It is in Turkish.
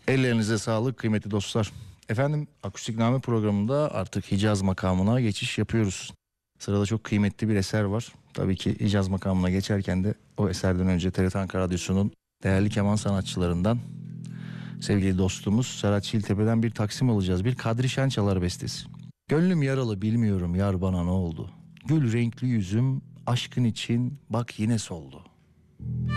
Ellerinize sağlık kıymetli dostlar. Efendim, Akustikname programında artık Hicaz makamına geçiş yapıyoruz. Sırada çok kıymetli bir eser var. Tabii ki Hicaz makamına geçerken de o eserden önce TRT Ankara Radyosu'nun değerli keman sanatçılarından sevgili dostumuz Serhat Çiğiltepe'den bir taksim alacağız. Bir Kadri Şençalar bestesi. Gönlüm yaralı, bilmiyorum yar bana ne oldu. Gül renkli yüzüm aşkın için bak yine soldu.